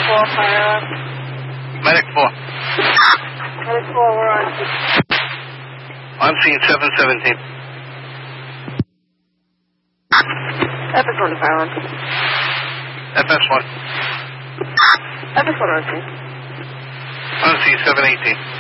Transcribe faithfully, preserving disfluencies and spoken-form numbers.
four, fire up. Medic four. Medic four, we're on scene. On scene seven seventeen. F S one to fire on. F S one. F S one on scene. On scene seven eighteen.